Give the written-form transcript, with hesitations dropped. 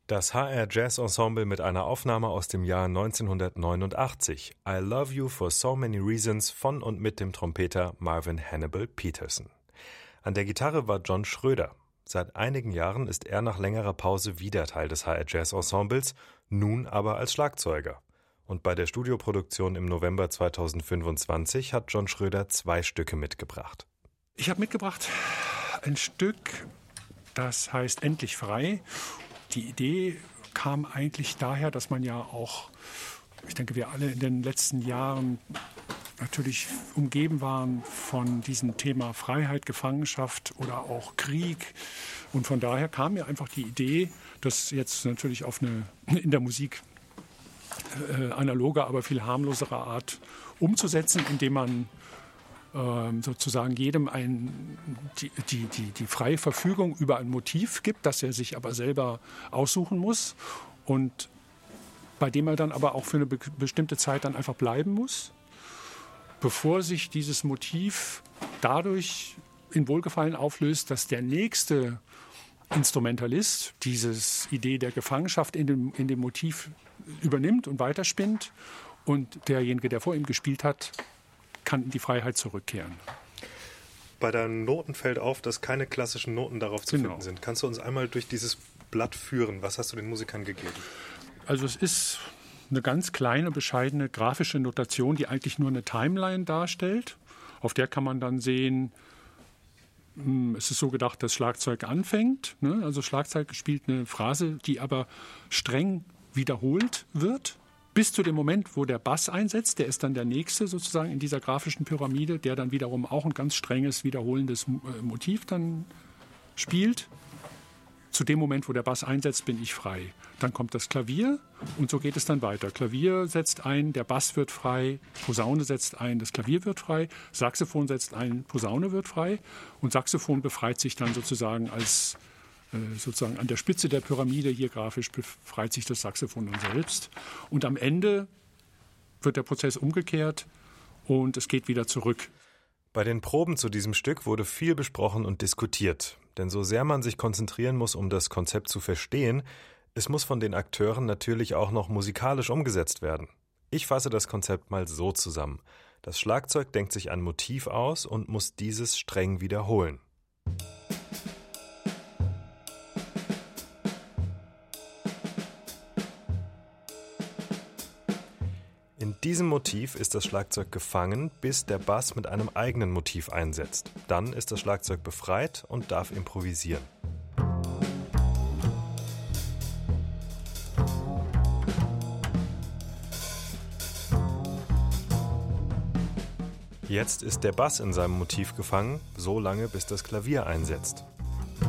Das HR Jazz Ensemble mit einer Aufnahme aus dem Jahr 1989, I Love You for So Many Reasons von und mit dem Trompeter Marvin Hannibal Peterson. An der Gitarre war John Schröder. Seit einigen Jahren ist er nach längerer Pause wieder Teil des HR Jazz Ensembles, nun aber als Schlagzeuger. Und bei der Studioproduktion im November 2025 hat John Schröder 2 Stücke mitgebracht. Ich habe mitgebracht ein Stück, das heißt Endlich frei. Die Idee kam eigentlich daher, dass man ja auch, ich denke, wir alle in den letzten Jahren natürlich umgeben waren von diesem Thema Freiheit, Gefangenschaft oder auch Krieg. Und von daher kam mir einfach die Idee, das jetzt natürlich auf in der Musik analoge, aber viel harmlosere Art umzusetzen, indem man sozusagen jedem die freie Verfügung über ein Motiv gibt, das er sich aber selber aussuchen muss und bei dem er dann aber auch für eine bestimmte Zeit dann einfach bleiben muss, bevor sich dieses Motiv dadurch in Wohlgefallen auflöst, dass der nächste Instrumentalist diese Idee der Gefangenschaft in dem Motiv übernimmt und weiterspinnt und derjenige, der vor ihm gespielt hat, kann in die Freiheit zurückkehren. Bei deinen Noten fällt auf, dass keine klassischen Noten darauf zu finden sind. Kannst du uns einmal durch dieses Blatt führen? Was hast du den Musikern gegeben? Also es ist eine ganz kleine, bescheidene grafische Notation, die eigentlich nur eine Timeline darstellt. Auf der kann man dann sehen, es ist so gedacht, dass Schlagzeug anfängt. Also Schlagzeug spielt eine Phrase, die aber streng wiederholt wird. Bis zu dem Moment, wo der Bass einsetzt, der ist dann der nächste sozusagen in dieser grafischen Pyramide, der dann wiederum auch ein ganz strenges, wiederholendes Motiv dann spielt. Zu dem Moment, wo der Bass einsetzt, bin ich frei. Dann kommt das Klavier und so geht es dann weiter. Klavier setzt ein, der Bass wird frei, Posaune setzt ein, das Klavier wird frei, Saxophon setzt ein, Posaune wird frei und Saxophon befreit sich dann sozusagen sozusagen an der Spitze der Pyramide, hier grafisch befreit sich das Saxophon dann selbst. Und am Ende wird der Prozess umgekehrt und es geht wieder zurück. Bei den Proben zu diesem Stück wurde viel besprochen und diskutiert. Denn so sehr man sich konzentrieren muss, um das Konzept zu verstehen, es muss von den Akteuren natürlich auch noch musikalisch umgesetzt werden. Ich fasse das Konzept mal so zusammen. Das Schlagzeug denkt sich ein Motiv aus und muss dieses streng wiederholen. In diesem Motiv ist das Schlagzeug gefangen, bis der Bass mit einem eigenen Motiv einsetzt. Dann ist das Schlagzeug befreit und darf improvisieren. Jetzt ist der Bass in seinem Motiv gefangen, so lange bis das Klavier einsetzt.